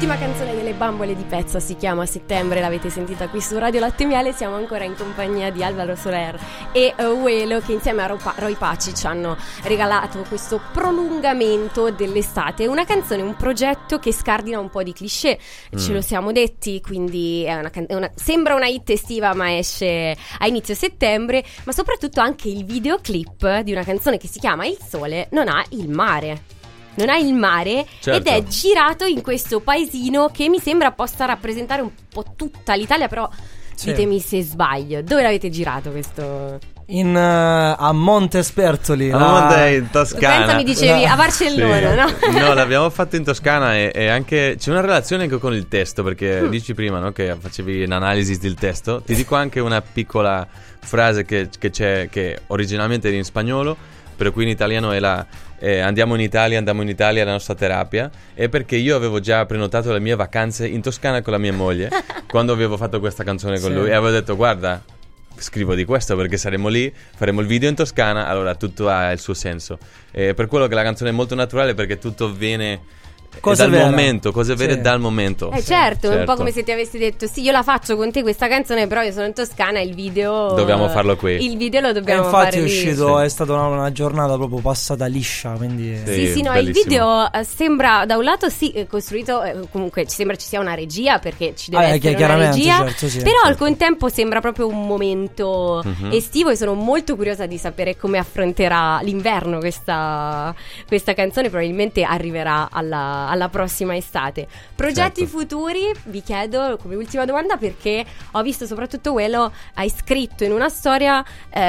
L'ultima canzone delle Bambole di Pezza si chiama Settembre, l'avete sentita qui su Radio Latte Miele. Siamo ancora in compagnia di Alvaro Soler e Uelo, che insieme a Roy Paci ci hanno regalato questo prolungamento dell'estate. Una canzone, un progetto che scardina un po' di cliché, ce lo siamo detti, quindi è sembra una hit estiva ma esce a inizio settembre. Ma soprattutto anche il videoclip di una canzone che si chiama Il sole non ha il mare. Non ha il mare, certo. Ed è girato in questo paesino che mi sembra possa rappresentare un po' tutta l'Italia, però sì. Ditemi se sbaglio. Dove l'avete girato questo? A Montespertoli, in Toscana. Pensa, mi dicevi a Barcellona, sì. No? No, l'abbiamo fatto in Toscana e anche c'è una relazione anche con il testo, perché dici prima, no, che facevi un'analisi del testo. Ti dico anche una piccola frase che c'è, che originalmente era in spagnolo, però qui in italiano è andiamo in Italia, la nostra terapia. È perché io avevo già prenotato le mie vacanze in Toscana con la mia moglie quando avevo fatto questa canzone con lui, e avevo detto: guarda, scrivo di questo perché saremo lì, faremo il video in Toscana, allora tutto ha il suo senso. Per quello che la canzone è molto naturale, perché tutto viene dal momento, cose vere dal momento. Certo, è un po' come se ti avessi detto: sì, io la faccio con te questa canzone, però io sono in Toscana e il video dobbiamo farlo qui. Il video lo dobbiamo fare lì. Infatti è uscito, è stata una giornata proprio passata liscia, quindi sì, no, il video sembra da un lato costruito, comunque ci sembra ci sia una regia, perché ci deve essere una regia, certo, però al contempo sembra proprio un momento estivo, e sono molto curiosa di sapere come affronterà l'inverno questa canzone. Probabilmente arriverà alla prossima estate. Progetti futuri, vi chiedo come ultima domanda, perché ho visto soprattutto quello, hai scritto in una storia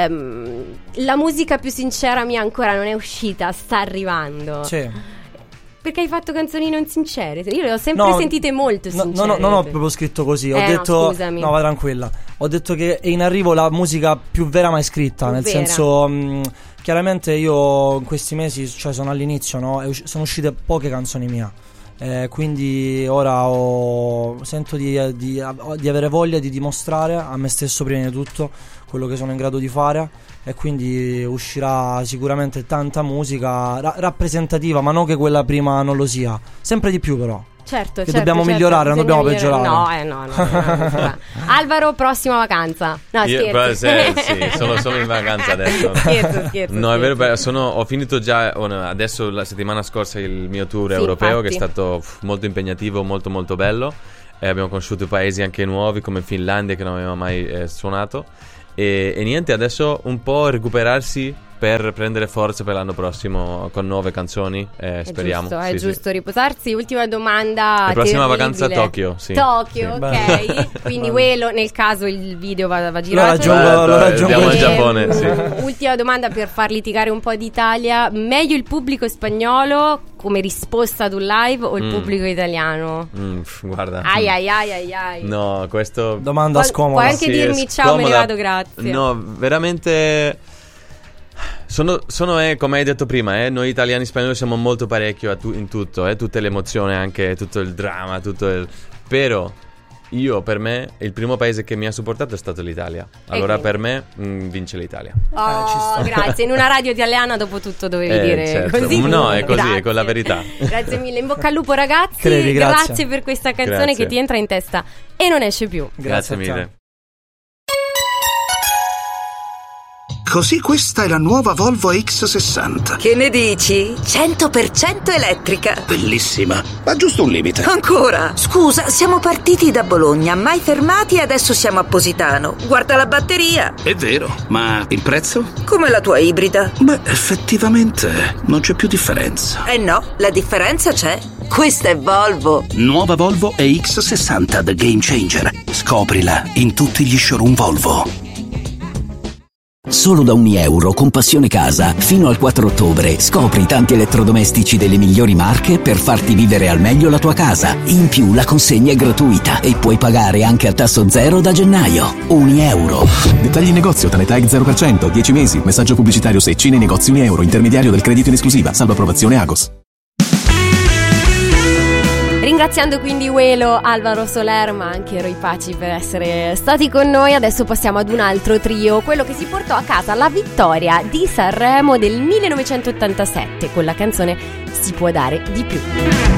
la musica più sincera mia ancora non è uscita, sta arrivando. Sì. Perché hai fatto canzoni non sincere? Io le ho sempre sentite molto sincere. Non ho proprio scritto così. Ho detto, no, scusami. No, vai tranquilla. Ho detto che è in arrivo la musica più vera mai scritta, nel senso, chiaramente io in questi mesi, cioè sono all'inizio, no? Sono uscite poche canzoni mie. Quindi ora sento di avere voglia di dimostrare a me stesso prima di tutto quello che sono in grado di fare, e quindi uscirà sicuramente tanta musica rappresentativa, ma non che quella prima non lo sia, sempre di più però. Certo, dobbiamo migliorare, non dobbiamo peggiorare. No. Alvaro, prossima vacanza. No, scherzo. Sì, sono solo in vacanza adesso. Scherzo. No, è vero, ho finito già adesso la settimana scorsa il mio tour europeo, che è stato molto impegnativo, molto molto bello. Abbiamo conosciuto paesi anche nuovi come Finlandia, che non avevamo mai suonato. E niente, adesso un po' recuperarsi per prendere forza per l'anno prossimo con nuove canzoni, speriamo. È giusto riposarsi. Ultima domanda. La prossima vacanza a Tokyo, sì. Ok. Quindi Uelo, nel caso il video va girato. Lo raggiungo. Andiamo al Giappone, sì. Ultima domanda per far litigare un po' d'Italia. Meglio il pubblico spagnolo come risposta ad un live o il pubblico italiano? Guarda. Ai. No, questo domanda scomoda. Puoi anche dirmi ciao, me ne vado, grazie. No, veramente sono come hai detto prima, noi italiani spagnoli siamo molto parecchio in tutto, tutte le emozioni, anche tutto il dramma, però per me il primo paese che mi ha supportato è stato l'Italia. Allora per me vince l'Italia. Grazie. In una radio italiana dopo tutto dovevi dire certo. Così. No, è così, grazie. è con la verità. Grazie mille, in bocca al lupo ragazzi. Grazie per questa canzone che ti entra in testa e non esce più. Grazie mille. Così questa è la nuova Volvo X60. Che ne dici? 100% elettrica. Bellissima, ma giusto un limite. Ancora? Scusa, siamo partiti da Bologna, mai fermati e adesso siamo a Positano. Guarda la batteria. È vero, ma il prezzo? Come la tua ibrida. Beh, effettivamente non c'è più differenza. No, la differenza c'è. Questa è Volvo. Nuova Volvo EX60 The Game Changer. Scoprila in tutti gli showroom Volvo. Solo da €1 con Passione Casa fino al 4 ottobre scopri tanti elettrodomestici delle migliori marche per farti vivere al meglio la tua casa. In più la consegna è gratuita e puoi pagare anche a tasso zero da gennaio. €1. Dettagli in negozio, Tanetag 0%, 10 mesi. Messaggio pubblicitario se Cine Negozi €1, intermediario del credito in esclusiva, salvo approvazione Agos. Ringraziando quindi Uelo, Alvaro Soler, ma anche Roy Paci per essere stati con noi. Adesso passiamo ad un altro trio, quello che si portò a casa la vittoria di Sanremo del 1987 con la canzone Si può dare di più.